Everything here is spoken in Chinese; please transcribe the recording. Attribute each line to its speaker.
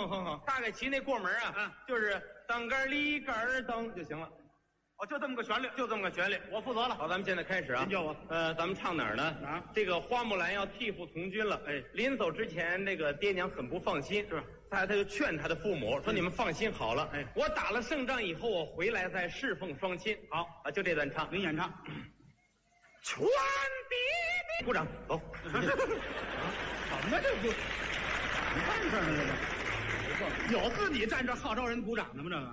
Speaker 1: 哼，
Speaker 2: 大概齐那过门啊，就是当杆里杆当就行了。
Speaker 1: 哦，就这么个旋律，
Speaker 2: 就这么个旋律，
Speaker 1: 我负责了。
Speaker 2: 好，咱们现在开始啊。
Speaker 1: 您叫我
Speaker 2: 咱们唱哪儿呢？
Speaker 1: 哪儿
Speaker 2: 这个花木兰要替父从军了。
Speaker 1: 哎
Speaker 2: 临走之前，这个爹娘很不放心，
Speaker 1: 是。
Speaker 2: 他就劝他的父母说：“你们放心好了，
Speaker 1: 哎
Speaker 2: 我打了胜仗以后，我回来再侍奉双亲。”
Speaker 1: 好
Speaker 2: 啊，就这段唱。
Speaker 1: 您演唱。
Speaker 2: 全体鼓掌，走。
Speaker 1: 什么这不？你干事呢这个？有自己站这号召人鼓掌的吗？这个。